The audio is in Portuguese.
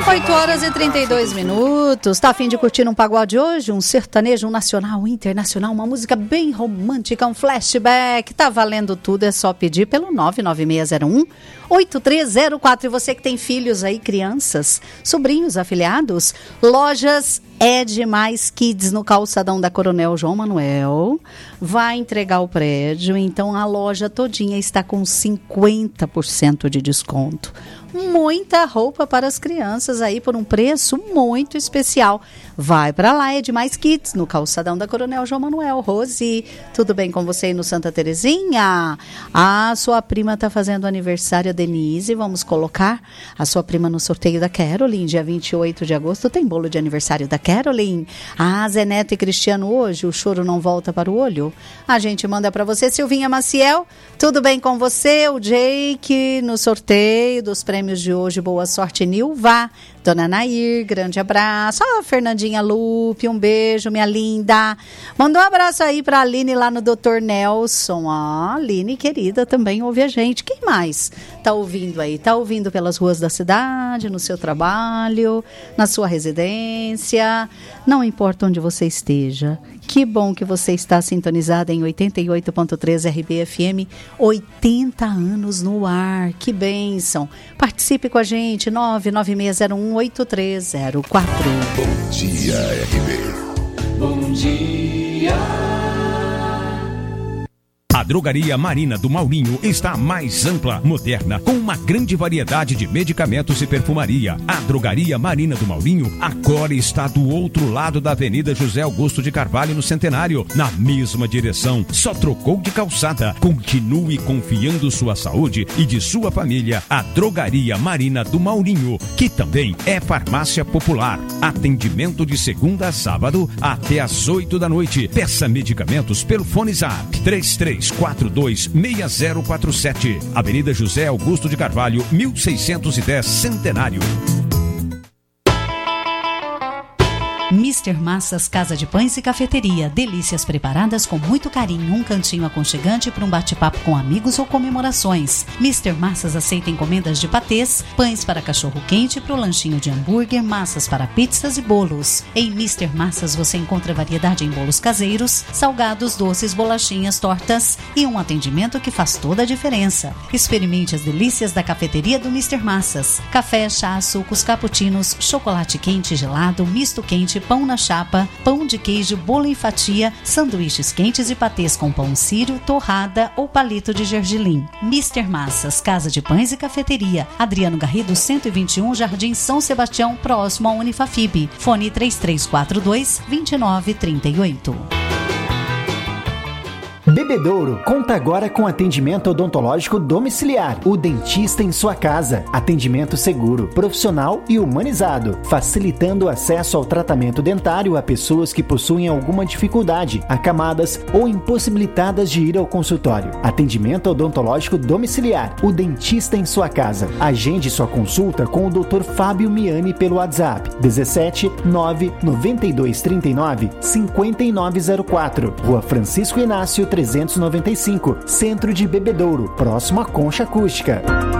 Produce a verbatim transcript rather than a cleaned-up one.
oito horas e trinta e dois minutos. Tá a fim de curtir um pagode hoje? Um sertanejo, um nacional, um internacional, uma música bem romântica, um flashback. Tá valendo tudo, é só pedir pelo nove nove seis zero um oito três zero quatro. E você que tem filhos aí, crianças, sobrinhos, afiliados, lojas É Demais Kids no calçadão da Coronel João Manuel. Vai entregar o prédio, então a loja todinha está com cinquenta por cento de desconto. Muita roupa para as crianças aí por um preço muito especial. Vai para lá, É Demais Kids, no calçadão da Coronel João Manuel. Rose, tudo bem com você aí no Santa Terezinha? A sua prima está fazendo aniversário, a Denise. Vamos colocar a sua prima no sorteio da Caroline, dia vinte e oito de agosto. Tem bolo de aniversário da Caroline. Ah, Zé Neto e Cristiano hoje, o choro não volta para o olho. A gente manda para você. Silvinha Maciel, tudo bem com você? O Jake no sorteio dos prêmios de hoje, boa sorte, Nilva, Dona Nair, grande abraço. Ó, oh, Fernandinha Lupe, um beijo, minha linda. Manda um abraço aí pra Aline lá no doutor Nelson. Ó, oh, Aline, querida, também ouve a gente. Quem mais tá ouvindo aí? Tá ouvindo pelas ruas da cidade, no seu trabalho, na sua residência, não importa onde você esteja. Que bom que você está sintonizada em oitenta e oito ponto três R B F M, oitenta anos no ar, que bênção. Participe com a gente, nove nove seis zero um oito três zero quatro. Bom dia, R B. Bom dia. A Drogaria Marina do Maurinho está mais ampla, moderna, com uma grande variedade de medicamentos e perfumaria. A Drogaria Marina do Maurinho agora está do outro lado da Avenida José Augusto de Carvalho, no Centenário, na mesma direção. Só trocou de calçada. Continue confiando sua saúde e de sua família à Drogaria Marina do Maurinho, que também é farmácia popular. Atendimento de segunda a sábado até às oito da noite. Peça medicamentos pelo fone Zap três três quatro dois seis zero quatro sete. Avenida José Augusto de Carvalho, mil seiscentos e dez, Centenário. mister Massas Casa de Pães e Cafeteria. Delícias preparadas com muito carinho. Um cantinho aconchegante para um bate-papo com amigos ou comemorações. mister Massas aceita encomendas de patês, pães para cachorro-quente, para o lanchinho de hambúrguer, massas para pizzas e bolos. Em mister Massas você encontra variedade em bolos caseiros, salgados, doces, bolachinhas, tortas e um atendimento que faz toda a diferença. Experimente as delícias da cafeteria do mister Massas. Café, chá, sucos, cappuccinos, chocolate quente, gelado, misto quente, pão na chapa, pão de queijo, bolo em fatia, sanduíches quentes e patês com pão sírio, torrada ou palito de gergelim. mister Massas, Casa de Pães e Cafeteria. Adriano Garrido, cento e vinte e um, Jardim São Sebastião, próximo à Unifafib. Fone três três quatro dois, dois nove três oito. Bebedouro conta agora com atendimento odontológico domiciliar. O dentista em sua casa. Atendimento seguro, profissional e humanizado, facilitando o acesso ao tratamento dentário a pessoas que possuem alguma dificuldade, acamadas ou impossibilitadas de ir ao consultório. Atendimento odontológico domiciliar. O dentista em sua casa. Agende sua consulta com o doutor Fábio Miani pelo WhatsApp dezessete nove noventa e dois trinta e nove cinquenta e nove zero quatro. Rua Francisco Inácio trezentos e noventa e cinco, Centro de Bebedouro, próximo à Concha Acústica.